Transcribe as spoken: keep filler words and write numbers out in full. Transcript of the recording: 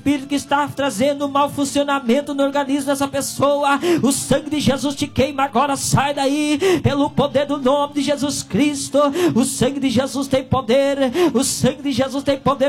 espírito que está trazendo um mau funcionamento no organismo dessa pessoa, o sangue de Jesus te queima agora, sai daí, pelo poder do nome de Jesus Cristo. O sangue de Jesus tem poder, o sangue de Jesus tem poder